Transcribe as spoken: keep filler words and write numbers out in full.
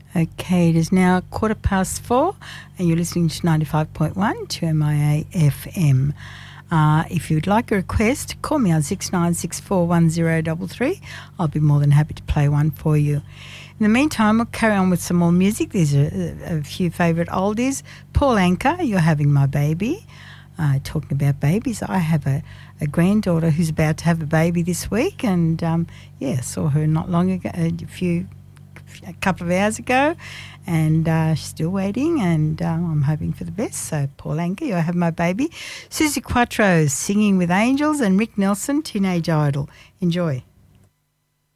Okay, it is now quarter past four and you're listening to ninety-five point one to M I A F M. Uh, if you'd like a request, call me on six nine six four one zero three three. I'll be more than happy to play one for you. In the meantime, we'll carry on with some more music. These are a, a few favourite oldies. Paul Anka, You're Having My Baby. Uh, talking about babies, I have a, a granddaughter who's about to have a baby this week, and um, yeah, saw her not long ago, a few, a couple of hours ago, and uh, she's still waiting, and um, I'm hoping for the best. So Paul Anka, You're Having My Baby. Susie Quattro, Singing with Angels, and Rick Nelson, Teenage Idol. Enjoy.